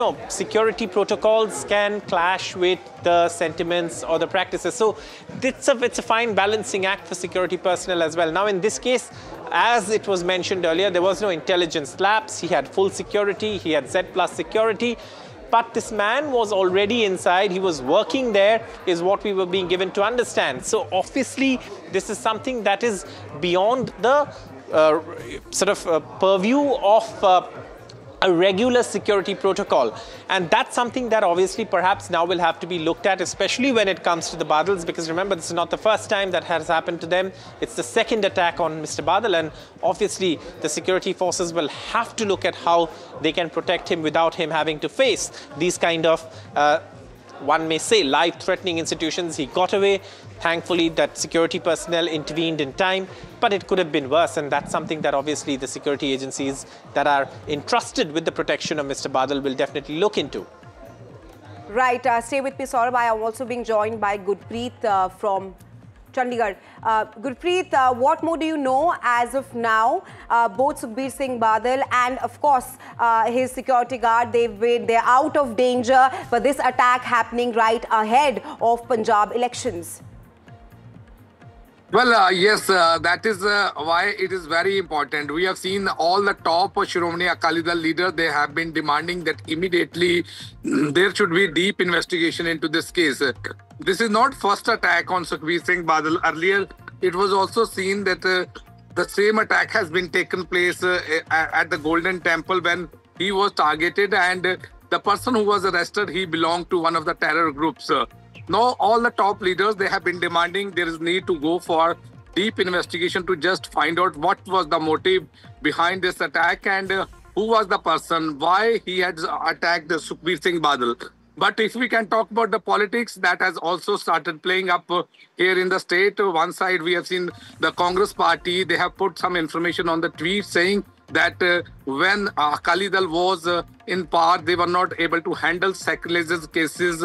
No, security protocols can clash with the sentiments or the practices. So it's a fine balancing act for security personnel as well. Now, in this case, as it was mentioned earlier, there was no intelligence lapse. He had full security. He had Z+ security. But this man was already inside. He was working there, is what we were being given to understand. So obviously, this is something that is beyond the purview of a regular security protocol. And that's something that obviously perhaps now will have to be looked at, especially when it comes to the Badals, because remember, this is not the first time that has happened to them. It's the second attack on Mr. Badal, and obviously the security forces will have to look at how they can protect him without him having to face these kind of one may say life-threatening institutions. He got away. Thankfully, that security personnel intervened in time, but it could have been worse, and that's something that obviously the security agencies that are entrusted with the protection of Mr. Badal will definitely look into. Right. Stay with me, Saurabh. I am also being joined by Gurpreet from Chandigarh. Gurpreet, what more do you know as of now? Both Sukhbir Singh Badal and, of course, his security guard, they're out of danger, but this attack happening right ahead of Punjab elections. Well, yes, that is why it is very important. We have seen all the top Shiromani Akali Dal leaders, they have been demanding that immediately there should be deep investigation into this case. This is not first attack on Sukhbir Singh Badal. Earlier, it was also seen that the same attack has been taken place at the Golden Temple when he was targeted, and the person who was arrested, he belonged to one of the terror groups. Now, all the top leaders, they have been demanding there is need to go for deep investigation to just find out what was the motive behind this attack and who was the person, why he had attacked Sukhbir Singh Badal. But if we can talk about the politics, that has also started playing up here in the state. One side, we have seen the Congress party, they have put some information on the tweet saying that when Akali Dal was in power, they were not able to handle sacrilegious cases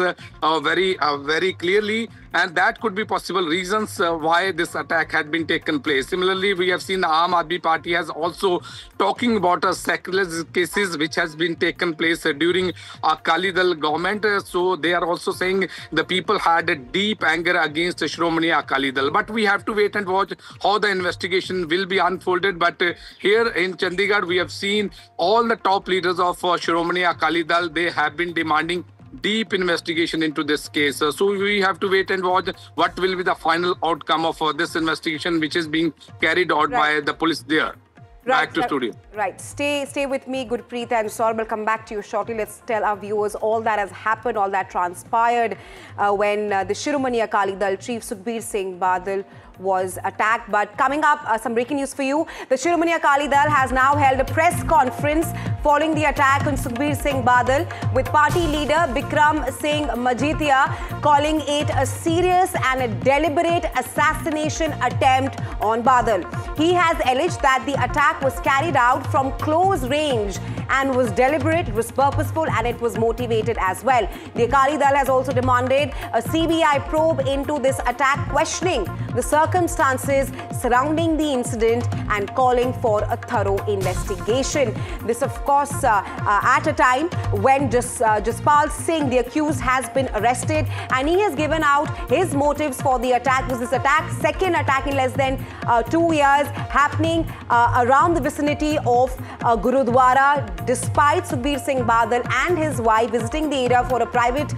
very clearly, and that could be possible reasons why this attack had been taken place. Similarly, we have seen the Aam Aadmi Party has also talking about sacrilegious cases which has been taken place during Akali Dal government. So they are also saying the people had a deep anger against Shiromani Akali Dal. But we have to wait and watch how the investigation will be unfolded. But here in Chandigarh, we have seen all the top leaders of Shiromani Akali Dal, they have been demanding deep investigation into this case. So we have to wait and watch what will be the final outcome of this investigation, which is being carried out by the police there. Back to studio. Right. Stay with me, Gurpreet and Saurabh. Will come back to you shortly. Let's tell our viewers all that has happened, all that transpired when the Shiromani Akali Dal chief Sukhbir Singh Badal was attacked. But coming up, some breaking news for you. The Shiromani Akali Dal has now held a press conference following the attack on Sukhbir Singh Badal, with party leader Bikram Singh Majithia calling it a serious and a deliberate assassination attempt on Badal. He has alleged that the attack was carried out from close range and was deliberate, it was purposeful, and it was motivated as well. The Akali Dal has also demanded a CBI probe into this attack, questioning the circumstances surrounding the incident and calling for a thorough investigation. This, of course, at a time when Jaspal Singh, the accused, has been arrested, and he has given out his motives for the attack. Was this attack second attack in less than 2 years, happening around the vicinity of Gurudwara, despite Sukhbir Singh Badal and his wife visiting the area for a private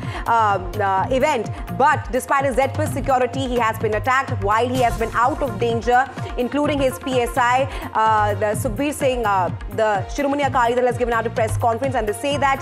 event. But despite his Z+ security, he has been attacked while he has been out of danger, including his PSI. The Sukhbir Singh, the Shiromani Akali Dal has given out a press conference, and they say that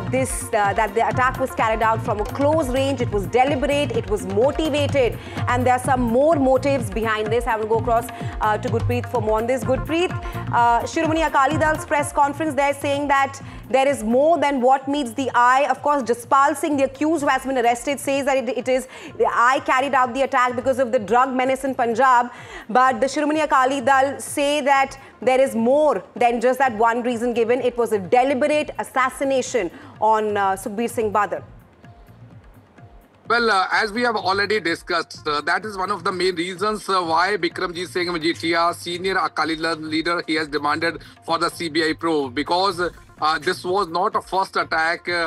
that the attack was carried out from a close range. It was deliberate, it was motivated, and there are some more motives behind this. I will go across to Gurpreet for more on this. Gurpreet, Shiromani Akali Dal's press conference, they're saying that there is more than what meets the eye. Of course, Jaspal Singh, the accused who has been arrested, says that it is the eye carried out the attack because of the drug menace in Punjab. But the Shiromani Akali Dal say that there is more than just that one reason given. It was a deliberate assassination on Sukhbir Singh Badal. Well, as we have already discussed, that is one of the main reasons why Bikramjit Singh Majithia, senior Akali Dal leader, he has demanded for the CBI probe, because this was not a first attack